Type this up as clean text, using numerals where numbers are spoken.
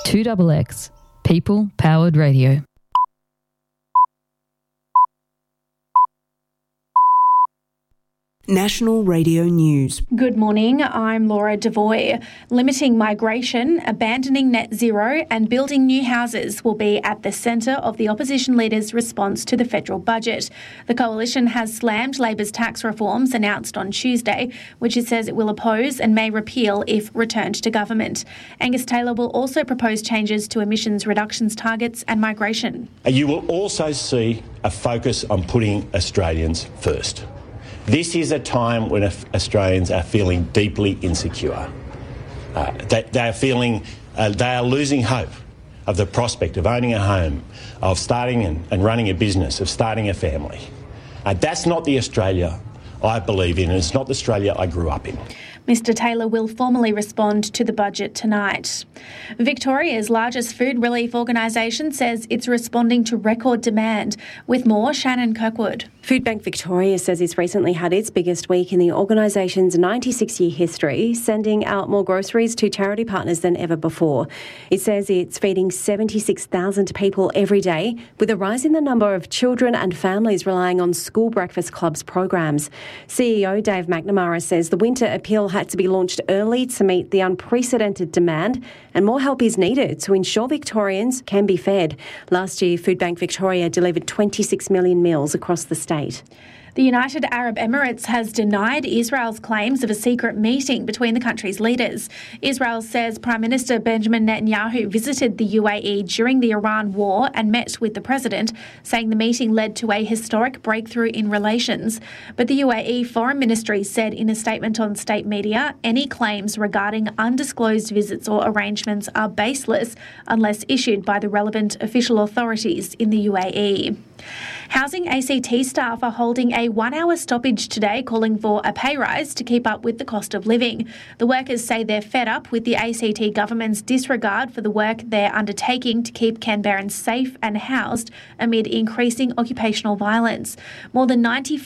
2XX, People Powered Radio. National Radio News. Good morning, I'm Laura Devoy. Limiting migration, abandoning net zero and building new houses will be at the centre of the opposition leaders' response to the federal budget. The coalition has slammed Labor's tax reforms announced on Tuesday, which it says it will oppose and may repeal if returned to government. Angus Taylor will also propose changes to emissions reductions targets and migration. You will also see a focus on putting Australians first. This is a time when Australians are feeling deeply insecure. They are losing hope of the prospect of owning a home, of starting and running a business, of starting a family. That's not the Australia I believe in, and it's not the Australia I grew up in. Mr Taylor will formally respond to the budget tonight. Victoria's largest food relief organisation says it's responding to record demand. With more, Shannon Kirkwood. Foodbank Victoria says it's recently had its biggest week in the organisation's 96-year history, sending out more groceries to charity partners than ever before. It says it's feeding 76,000 people every day, with a rise in the number of children and families relying on school breakfast clubs programs. CEO Dave McNamara says the winter appeal had to be launched early to meet the unprecedented demand, and more help is needed to ensure Victorians can be fed. Last year, Foodbank Victoria delivered 26 million meals across the state. The United Arab Emirates has denied Israel's claims of a secret meeting between the country's leaders. Israel says Prime Minister Benjamin Netanyahu visited the UAE during the Iran war and met with the president, saying the meeting led to a historic breakthrough in relations. But the UAE Foreign Ministry said in a statement on state media, any claims regarding undisclosed visits or arrangements are baseless unless issued by the relevant official authorities in the UAE. Housing ACT staff are holding a 1-hour stoppage today, calling for a pay rise to keep up with the cost of living. The workers say they're fed up with the ACT government's disregard for the work they're undertaking to keep Canberrans safe and housed amid increasing occupational violence. More than 90